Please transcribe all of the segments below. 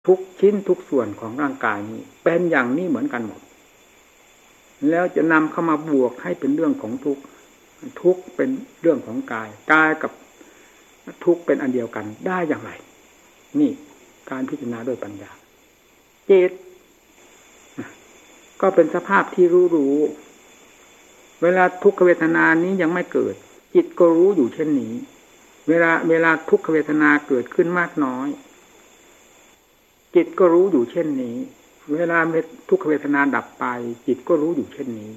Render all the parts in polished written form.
ทุกชิ้นทุกส่วนของร่างกายนี้เป็นอย่างนี้เหมือนกันหมดแล้วจะนำเข้ามาบวกให้เป็นเรื่องของทุกข์ทุกข์เป็นเรื่องของกายกายกับทุกข์เป็นอันเดียวกันได้อย่างไรนี่การพิจารณาด้วยปัญญาจิตก็เป็นสภาพที่รู้เวลาทุกขเวทนานี้ยังไม่เกิดจิตก็รู้อยู่เช่นนี้เวลาทุกขเวทนาเกิดขึ้นมากน้อยจิตก็รู้อยู่เช่นนี้เวลาทุกขเวทนาดับไปจิตก็รู้อยู่เช่นนี้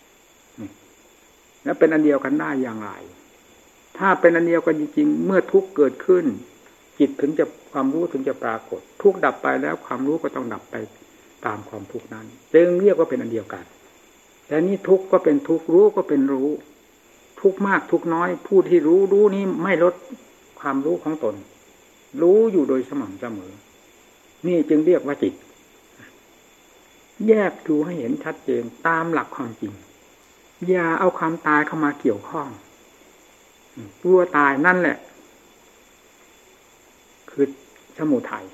แล้วเป็นอันเดียวกันได้อย่างไรถ้าเป็นอันเดียวกันจริงๆเมื่อทุกข์เกิดขึ้นจิตถึงจะความรู้ถึงจะปรากฏทุกข์ดับไปแล้วความรู้ก็ต้องดับไปตามความทุกข์นั้นจึงเรียกว่าเป็นอันเดียวกันแต่นี่ทุกข์ก็เป็นทุกข์รู้ก็เป็นรู้ทุกข์มากทุกข์น้อยผู้ที่รู้นี้ไม่ลดความรู้ของตนรู้อยู่โดยสม่ำเสมอนี่จึงเรียกว่าจิตแยกดูให้เห็นชัดเจนตามหลักความจริงอย่าเอาความตายเข้ามาเกี่ยวข้องตัวตายนั่นแหละคือสมุทัย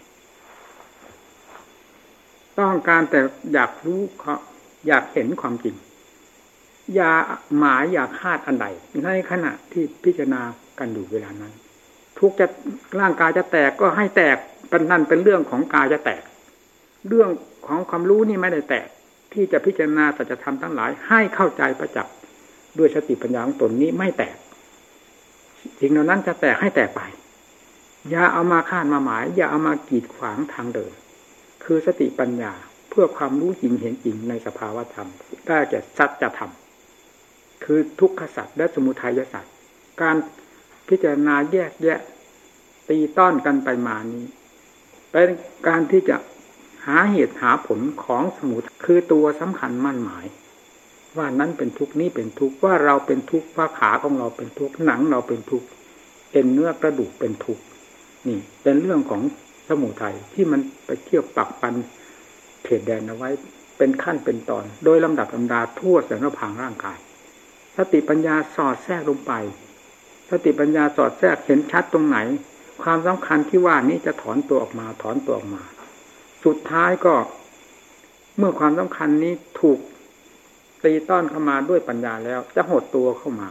ต้องการแต่อยากรู้อยากเห็นความจริงอย่าหมายอยากคาดอันใดในขณะที่พิจารณากันอยู่เวลานั้นทุกจะร่างกายจะแตกก็ให้แตกเป็นนั่นเป็นเรื่องของกายจะแตกเรื่องของความรู้นี่ไม่ได้แตกที่จะพิจารณาสัจธรรมทั้งหลายให้เข้าใจประจักษ์ด้วยสติปัญญาของตนนี้ไม่แตกสิ่งเหล่านั้นจะแตกให้แตกไปอย่าเอามาคาดมาหมายอย่าเอามากีดขวางทางเดินคือสติปัญญาเพื่อความรู้จริงเห็นจริงในสภาวธรรมได้แก่สัจธรรมคือทุกขสัจและสมุทัยสัจการพิจารณาแยกแยะตีต้อนกันไปมานี้เป็นการที่จะหาเหตุหาผลของสมุทัยคือตัวสำคัญมั่นหมายว่านั้นเป็นทุกข์นี้เป็นทุกข์ว่าเราเป็นทุกข์ว่าขาของเราเป็นทุกข์หนังเราเป็นทุกข์เอ็นเนื้อกระดูกเป็นทุกข์นี่เป็นเรื่องของสมุทัยที่มันไปเที่ยวปักปันเขตแดนเอาไว้เป็นขั้นเป็นตอนโดยลำดับลำดาทั่วสารพางร่างกายสติปัญญาสอดแทรกลงไปสติปัญญาสอดแทรกเห็นชัดตรงไหนความสำคัญที่ว่านี้จะถอนตัวออกมาสุดท้ายก็เมื่อความสำคัญนี้ถูกตีต้อนเข้ามาด้วยปัญญาแล้วจะหดตัวเข้ามา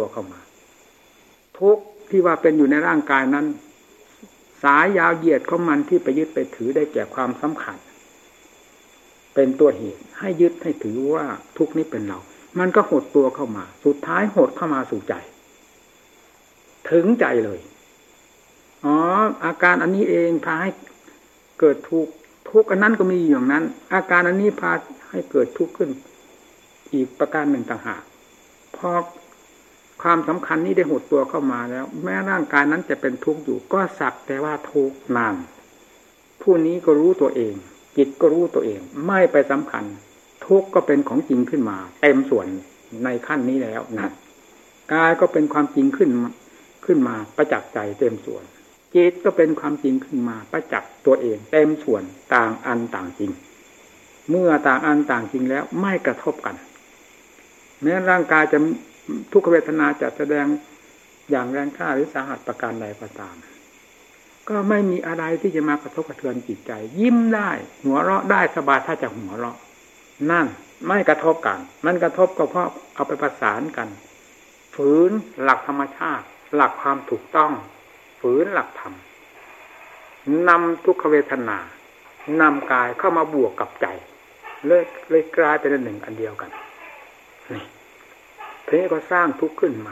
ทุกที่ว่าเป็นอยู่ในร่างกายนั้นสายยาวเหยียดของมันที่ไปยึดไปถือได้แก่ความสำคัญเป็นตัวเหตุให้ยึดให้ถือว่าทุกนี้เป็นเรามันก็หดตัวเข้ามาสุดท้ายหดเข้ามาสู่ใจถึงใจเลยอาการอันนี้เองพาให้เกิดทุกข์อันนั้นก็มีอย่างนั้นอาการอันนี้พาให้เกิดทุกข์ขึ้นอีกประการหนึ่งต่างหากพอความสำคัญนี้ได้หดตัวเข้ามาแล้วแม้ร่างกายนั้นจะเป็นทุกข์อยู่ก็สักแต่ว่าทุกข์นานผู้นี้ก็รู้ตัวเองจิตก็รู้ตัวเองไม่ไปสำคัญทุกข์ก็เป็นของจริงขึ้นมาเต็มส่วนในขั้นนี้แล้วนะกายก็เป็นความจริงขึ้นมาประจักษ์ใจเต็มส่วนจิตก็เป็นความจริงขึ้นมาประจักษ์ตัวเองเต็มส่วนต่างอันต่างจริงเมื่อต่างอันต่างจริงแล้วไม่กระทบกันแม้ร่างกายจะทุกขเวทนาจะแสดงอย่างแรงกล้าหรือสาหัสประการใดก็ตามก็ไม่มีอะไรที่จะมากระทบกระเทือนจิตใจยิ้มได้หัวเราะได้สบายถ้าจะหัวเราะนั่นไม่กระทบกันมันกระทบก็เพราะเอาไปประสานกันฝืนหลักธรรมชาติหลักความถูกต้องฝืนหลักธรรมนำทุกขเวทนานำกายเข้ามาบวกกับใจเลยกลายเป็นอันหนึ่งอันเดียวกันนี่ทีนี้ก็สร้างทุกข์ขึ้นมา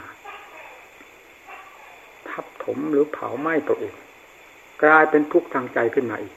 ทับถมหรือเผาไหม้ตัวเองกลายเป็นทุกข์ทางใจขึ้นมาอีก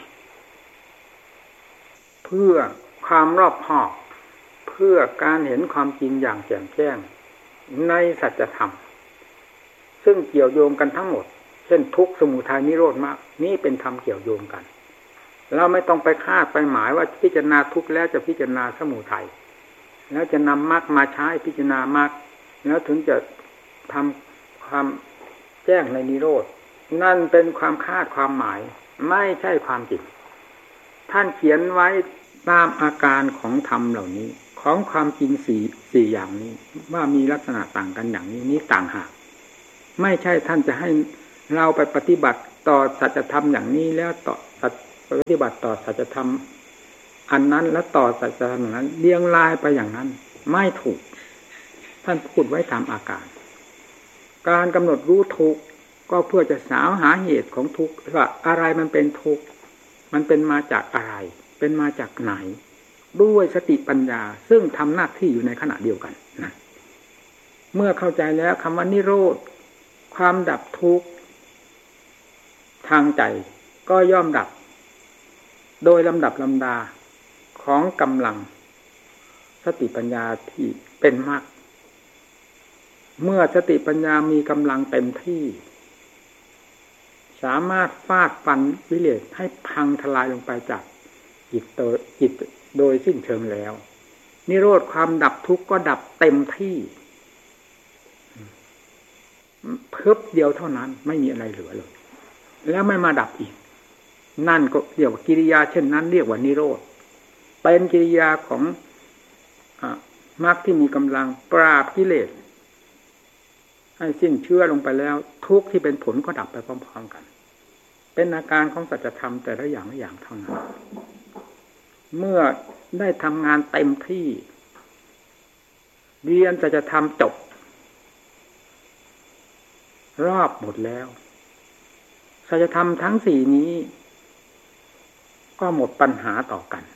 เพื่อความรอบคอบเพื่อการเห็นความจริงอย่างแจ่มแจ้งในสัจธรรมซึ่งเกี่ยวโยงกันทั้งหมดเช่นทุกข์สมุทัยนิโรธมรรคนี่เป็นธรรมเกี่ยวโยงกันเราไม่ต้องไปคาดไปหมายว่าพิจารณาทุกข์แล้วจะพิจารณาสมุทัยแล้วจะนำมรรคมาใช้พิจารณามรรคแล้วถึงจะทำความแจ้งในนิโรธนั่นเป็นความคาดความหมายไม่ใช่ความจริงท่านเขียนไว้ตามอาการของธรรมเหล่านี้ของความจริงสี่อย่างนี้ว่ามีลักษณะต่างกันอย่างนี้ต่างหากไม่ใช่ท่านจะให้เราไปปฏิบัติต่อสัจธรรมอย่างนี้แล้วต่อปฏิบัติต่อสัจธรรมอันนั้นและต่อสัจธรรมนั้นเลี้ยงลายไปอย่างนั้นไม่ถูกท่านพูดไว้ตามอาการการกำหนดรู้ทุกข์ก็เพื่อจะสาวหาเหตุของทุกข์ว่าอะไรมันเป็นทุกข์มันเป็นมาจากอะไรเป็นมาจากไหนด้วยสติปัญญาซึ่งทำหน้าที่อยู่ในขณะเดียวกันนะเมื่อเข้าใจแล้วคำว่านิโรธความดับทุกข์ทางใจก็ย่อมดับโดยลำดับลำดาของกำลังสติปัญญาที่เป็นมรรคเมื่อสติปัญญามีกำลังเต็มที่สามารถฟาดฟันวิเลศให้พังทลายลงไปจากจิตโดยสิ้นเชิงแล้วนิโรธความดับทุกข์ก็ดับเต็มที่เพิ่มเดียวเท่านั้นไม่มีอะไรเหลือเลยแล้วไม่มาดับอีกนั่นก็เรียกว่ากิริยาเช่นนั้นเรียกว่านิโรธเป็นกิริยาของมรรคที่มีกำลังปราบกิเลสให้สิ้นเชื้อลงไปแล้วทุกข์ที่เป็นผลก็ดับไปพร้อมๆกันเป็นอาการของสัจธรรมแต่ละอย่างละอย่างเท่านั้นเมื่อได้ทำงานเต็มที่เรียนสัจธรรมจบรอบหมดแล้วสัจธรรมทั้งสี่นี้ก็หมดปัญหาต่อกัน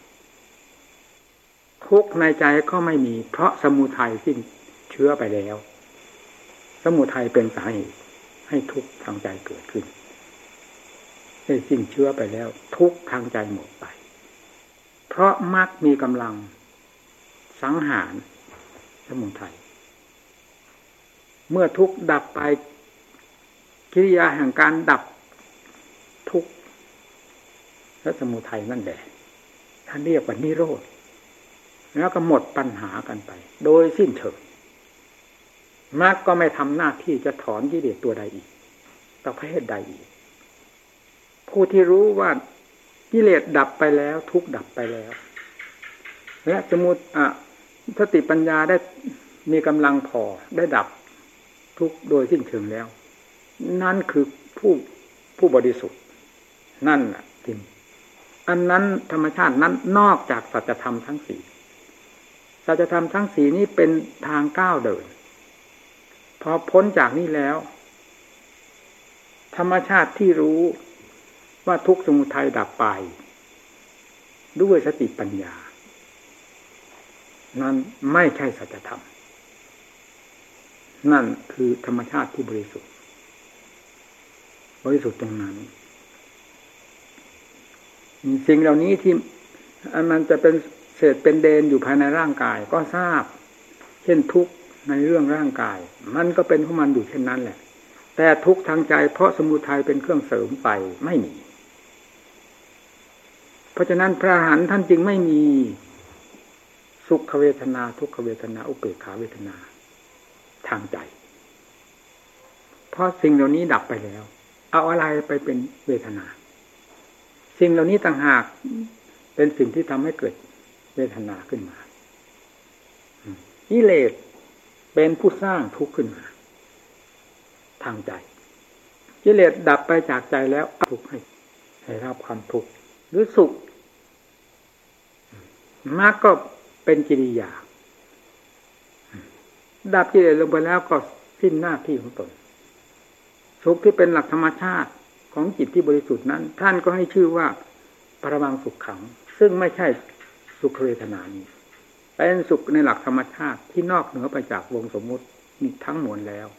ทุกข์ในใจก็ไม่มีเพราะสมุทัยสิ้นเชื้อไปแล้วสมุทัยเป็นสาเหตุให้ทุกข์ทางใจเกิดขึ้นได้สิ้นเชื้อไปแล้วทุกข์ทางใจหมดไปเพราะมรรคมีกำลังสังหารสมุทัยเมื่อทุกข์ดับไปกิริยาแห่งการดับทุกข์และสมุทัยนั่นแหละท่านเรียกว่านิโรธแล้วก็หมดปัญหากันไปโดยสิ้นเชิงมรรคก็ไม่ทำหน้าที่จะถอนกิเลสตัวใดอีกประเภทใดอีกผู้ที่รู้ว่ากิเลสดับไปแล้วทุกข์ดับไปแล้วและสติปัญญาได้มีกำลังพอได้ดับทุกข์โดยสิ้นเชิงแล้วนั่นคือผู้บริสุทธิ์นั่นน่ะจริงอันนั้นธรรมชาตินั้นนอกจากสัจธรรมทั้งสี่สัจธรรมทั้งสี่นี้เป็นทางก้าวเดินพอพ้นจากนี้แล้วธรรมชาติที่รู้ว่าทุกข์สมุทัยดับไปด้วยสติปัญญานั้นไม่ใช่สัจธรรมนั่นคือธรรมชาติที่บริสุทธิ์ตรงนั้นสิ่งเหล่านี้ที่มันจะเป็นเศษเป็นเดนอยู่ภายในร่างกายก็ทราบเช่นทุกข์ในเรื่องร่างกายมันก็เป็นของมันอยู่เช่นนั้นแหละแต่ทุกข์ทางใจเพราะสมุทัยเป็นเครื่องเสริมไปไม่มีเพราะฉะนั้นพระอรหันต์ท่านจึงไม่มีสุขเวทนาทุกขเวทนาอุเบกขาเวทนาทางใจเพราะสิ่งเหล่านี้ดับไปแล้วเอาอะไรไปเป็นเวทนาสิ่งเหล่านี้ต่างหากเป็นสิ่งที่ทำให้เกิดเวทนาขึ้นมากิเลสเป็นผู้สร้างทุกข์ขึ้นมาทางใจกิเลสดับไปจากใจแล้วทุกข์ให้รับความทุกข์หรือสุขมรรคก็เป็นกิริยาดับกิเลสลงไปแล้วก็สิ้นหน้าที่ของตนสุขที่เป็นหลักธรรมชาติของจิตที่บริสุทธิ์นั้นท่านก็ให้ชื่อว่าปรมังสุขขังซึ่งไม่ใช่สุขเวทนานี้เป็นสุขในหลักธรรมชาติที่นอกเหนือไปจากวงสมมุตินี่ทั้งมวลแล้ว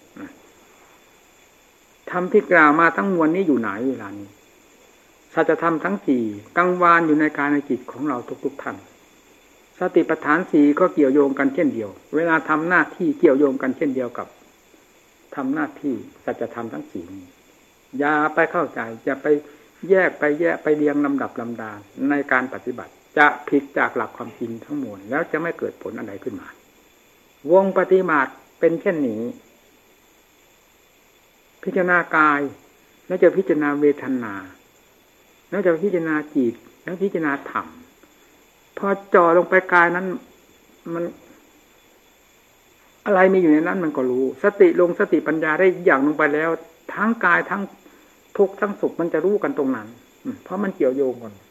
ธรรมที่กล่าวมาทั้งมวลนี้อยู่ไหนเวลานี้สัจธรรมทั้งสี่กังวานอยู่ในกายในจิตของเราทุกท่านสติปัฏฐานสี่ก็เกี่ยวโยงกันเช่นเดียวเวลาทำหน้าที่เกี่ยวโยงกันเช่นเดียวกับทำหน้าที่สัจธรรมทั้งสี่นี้อย่าไปเข้าใจจะไปแยกไปเรียงลำดับลำดาในการปฏิบัติจะผิดจากหลักความจริงทั้งมวลแล้วจะไม่เกิดผลอะไรขึ้นมาวงปฏิบัติเป็นเช่นนี้พิจารณากายแล้วจะพิจารณาเวทนาแล้วจะพิจารณาจิตแล้วพิจารณาธรรมพอจ่อลงไปกายนั้นมันอะไรมีอยู่ในนั้นมันก็รู้สติปัญญาได้อย่างลงไปแล้วทั้งกายทั้งทุกข์ทั้งสุขมันจะรู้กันตรงนั้นเพราะมันเกี่ยวโยงกัน